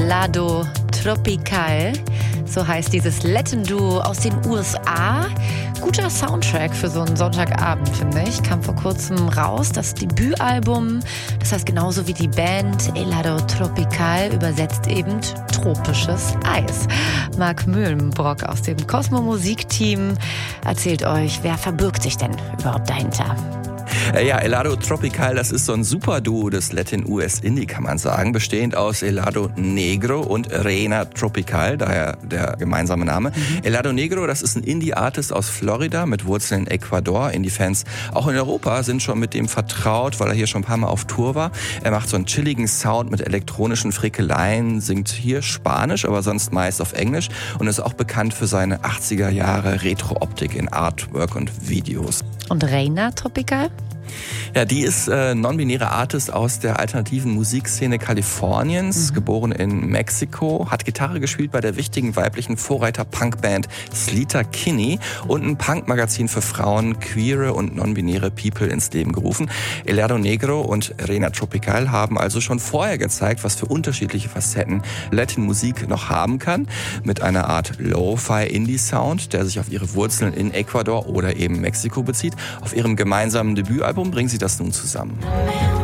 Helado Tropical. So heißt dieses Latin-Duo aus den USA. Guter Soundtrack für so einen Sonntagabend, finde ich. Kam vor kurzem raus, das Debütalbum. Das heißt genauso wie die Band Helado Tropical, übersetzt eben tropisches Eis. Marc Mühlenbrock aus dem Cosmo Musikteam erzählt euch, wer verbirgt sich denn überhaupt dahinter? Ja, Helado Tropical, das ist so ein Superduo des Latin-US-Indie, kann man sagen, bestehend aus Helado Negro und Reina Tropical, daher der gemeinsame Name. Helado Negro, das ist ein Indie-Artist aus Florida mit Wurzeln in Ecuador. Indie-Fans auch in Europa sind schon mit dem vertraut, weil er hier schon ein paar Mal auf Tour war. Er macht so einen chilligen Sound mit elektronischen Frickeleien, singt hier Spanisch, aber sonst meist auf Englisch und ist auch bekannt für seine 80er Jahre Retro-Optik in Artwork und Videos. Und Reina Tropical? Ja, die ist non-binäre Artist aus der alternativen Musikszene Kaliforniens, geboren in Mexiko, hat Gitarre gespielt bei der wichtigen weiblichen Vorreiter-Punkband Sleater Kinney und ein Punk-Magazin für Frauen, queere und non-binäre People ins Leben gerufen. Helado Negro und Reina Tropical haben also schon vorher gezeigt, was für unterschiedliche Facetten Latin-Musik noch haben kann, mit einer Art Lo-Fi-Indie-Sound, der sich auf ihre Wurzeln in Ecuador oder eben Mexiko bezieht. Auf ihrem gemeinsamen Debütalbum bringen sie das nun zusammen.